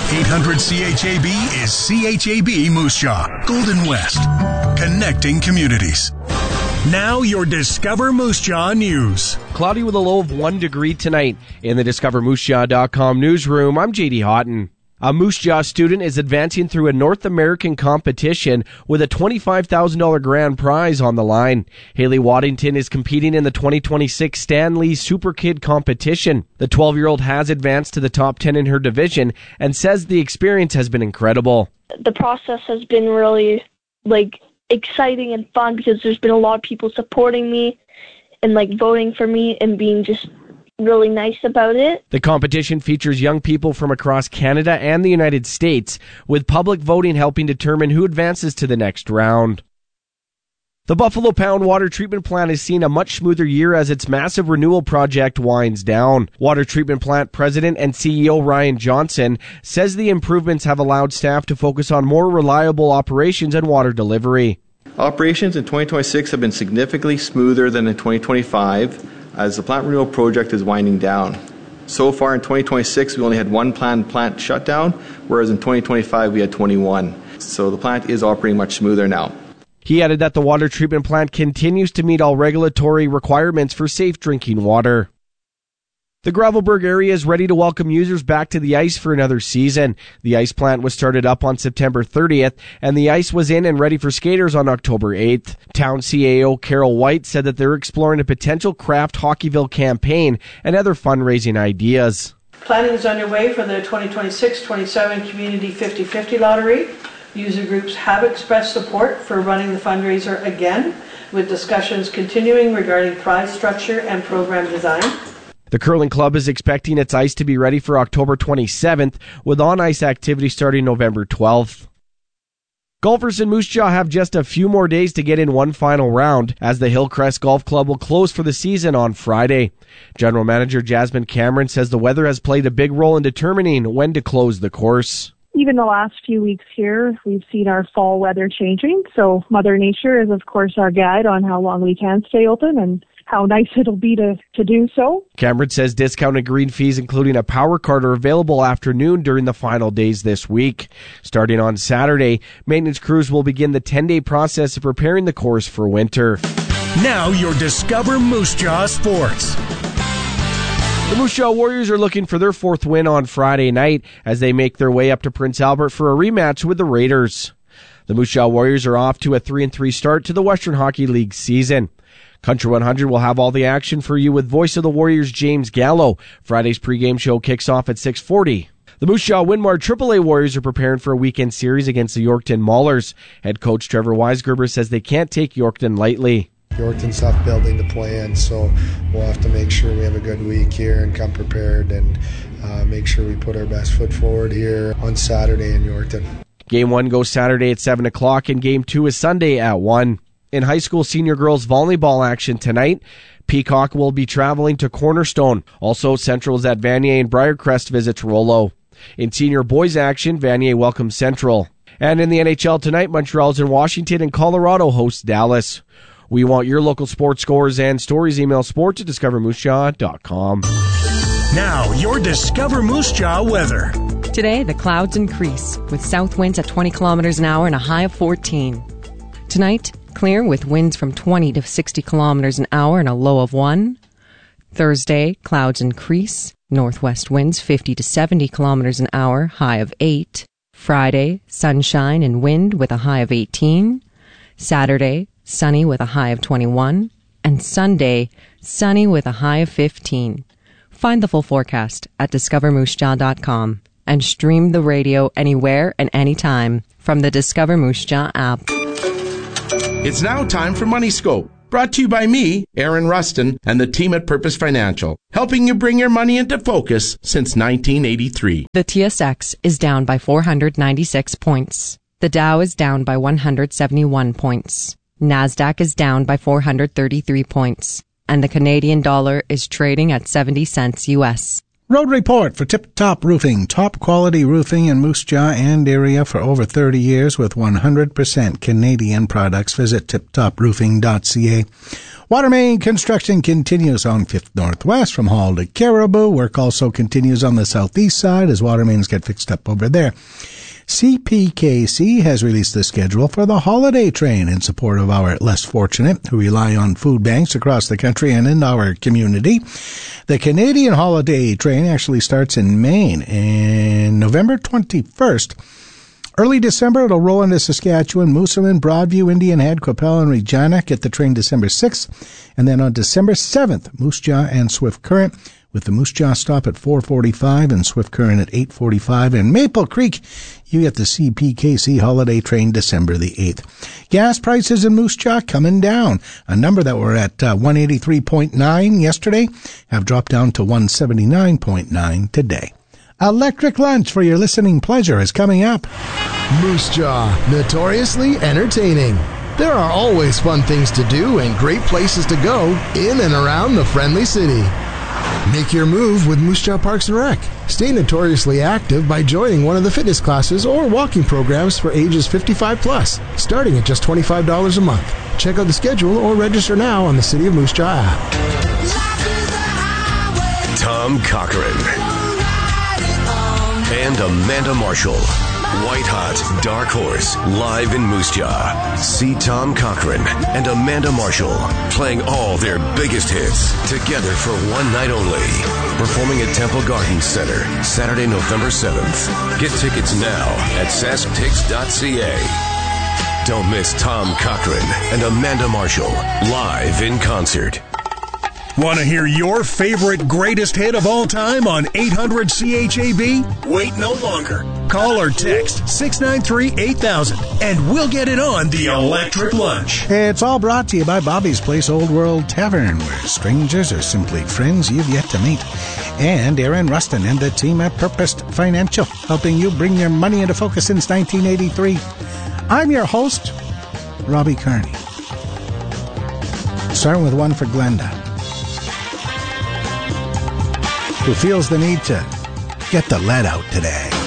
800 CHAB is CHAB Moose Jaw, Golden West, connecting communities. Now your Discover Moose Jaw news. Cloudy with a low of 1 degree tonight. In the DiscoverMooseJaw.com newsroom, I'm JD Houghton. A Moose Jaw student is advancing through a North American competition with a $25,000 grand prize on the line. Haley Waddington is competing in the 2026 Stanley Super Kid competition. The 12-year-old has advanced to the top 10 in her division and says the experience has been incredible. The process has been really, exciting and fun because there's been a lot of people supporting me and, voting for me and being just really nice about it. The competition features young people from across Canada and the United States, with public voting helping determine who advances to the next round. The Buffalo Pound Water Treatment Plant has seen a much smoother year as its massive renewal project winds down. Water Treatment Plant President and CEO Ryan Johnson says the improvements have allowed staff to focus on more reliable operations and water delivery. Operations in 2026 have been significantly smoother than in 2025 as the plant renewal project is winding down. So far in 2026, we only had one planned plant shutdown, whereas in 2025 we had 21. So the plant is operating much smoother now. He added that the water treatment plant continues to meet all regulatory requirements for safe drinking water. The Gravelbourg area is ready to welcome users back to the ice for another season. The ice plant was started up on September 30th, and the ice was in and ready for skaters on October 8th. Town CAO Carol White said that they're exploring a potential Craft Hockeyville campaign and other fundraising ideas. Planning is underway for the 2026-27 Community 50/50 Lottery. User groups have expressed support for running the fundraiser again, with discussions continuing regarding prize structure and program design. The curling club is expecting its ice to be ready for October 27th, with on-ice activity starting November 12th. Golfers in Moose Jaw have just a few more days to get in one final round, as the Hillcrest Golf Club will close for the season on Friday. General Manager Jasmine Cameron says the weather has played a big role in determining when to close the course. Even the last few weeks here, we've seen our fall weather changing, so Mother Nature is, of course, our guide on how long we can stay open and how nice it'll be to do so. Cameron says discounted green fees, including a power card, are available afternoon during the final days this week. Starting on Saturday, maintenance crews will begin the 10-day process of preparing the course for winter. Now your Discover Moose Jaw Sports. The Moose Jaw Warriors are looking for their fourth win on Friday night as they make their way up to Prince Albert for a rematch with the Raiders. The Moose Jaw Warriors are off to a 3-3 start to the Western Hockey League season. Country 100 will have all the action for you with voice of the Warriors James Gallo. Friday's pregame show kicks off at 6:40. The Moose Jaw Winmar AAA Warriors are preparing for a weekend series against the Yorkton Maulers. Head coach Trevor Weisgerber says they can't take Yorkton lightly. Yorkton's tough building to play in, so we'll have to make sure we have a good week here and come prepared and make sure we put our best foot forward here on Saturday in Yorkton. Game 1 goes Saturday at 7 o'clock and Game 2 is Sunday at 1. In high school senior girls volleyball action tonight, Peacock will be traveling to Cornerstone. Also, Central is at Vanier and Briarcrest visits Rollo. In senior boys action, Vanier welcomes Central. And in the NHL tonight, Montreal's in Washington and Colorado hosts Dallas. We want your local sports scores and stories. Email sports@discovermoosejaw.com. Now, your Discover Moose Jaw weather. Today, the clouds increase, with south winds at 20 kilometers an hour and a high of 14. Tonight, clear with winds from 20 to 60 kilometers an hour and a low of 1. Thursday, clouds increase, northwest winds 50 to 70 kilometers an hour, high of 8. Friday, sunshine and wind with a high of 18. Saturday, sunny with a high of 21. And Sunday, sunny with a high of 15. Find the full forecast at discovermoosejaw.com and stream the radio anywhere and anytime from the Discover Moose Jaw app. It's now time for Money Scope, brought to you by me, Aaron Rustin, and the team at Purpose Financial, helping you bring your money into focus since 1983. The TSX is down by 496 points. The Dow is down by 171 points. NASDAQ is down by 433 points. And the Canadian dollar is trading at 70 cents U.S. Road report for Tip Top Roofing. Top quality roofing in Moose Jaw and area for over 30 years with 100% Canadian products. Visit tiptoproofing.ca. Water main construction continues on 5th Northwest from Hall to Caribou. Work also continues on the southeast side as water mains get fixed up over there. CPKC has released the schedule for the holiday train in support of our less fortunate who rely on food banks across the country and in our community. The Canadian holiday train actually starts in Maine on November 21st. Early December, it'll roll into Saskatchewan, Moosomin, Broadview, Indian Head, Qu'Appelle, and Regina. Get the train December 6th. And then on December 7th, Moose Jaw and Swift Current, with the Moose Jaw stop at 4:45 and Swift Current at 8:45. And Maple Creek, you get the CPKC holiday train December the 8th. Gas prices in Moose Jaw coming down. A number that were at 183.9 yesterday have dropped down to 179.9 today. Electric Lunch for your listening pleasure is coming up. Moose Jaw, notoriously entertaining. There are always fun things to do and great places to go in and around the friendly city. Make your move with Moose Jaw Parks and Rec. Stay notoriously active by joining one of the fitness classes or walking programs for ages 55 plus, starting at just $25 a month. Check out the schedule or register now on the City of Moose Jaw app. Tom Cochrane and Amanda Marshall. White Hot Dark Horse, live in Moose Jaw. See Tom Cochrane and Amanda Marshall playing all their biggest hits together for one night only. Performing at Temple Gardens Center, Saturday, November 7th. Get tickets now at sasktix.ca. Don't miss Tom Cochrane and Amanda Marshall live in concert. Want to hear your favorite greatest hit of all time on 800 CHAB? Wait no longer. Call or text 693-8000 and we'll get it on the Electric Lunch. It's all brought to you by Bobby's Place Old World Tavern, where strangers are simply friends you've yet to meet. And Aaron Rustin and the team at Purpose Financial, helping you bring your money into focus since 1983. I'm your host, Robbie Kearney. Starting with one for Glenda, who feels the need to get the lead out today.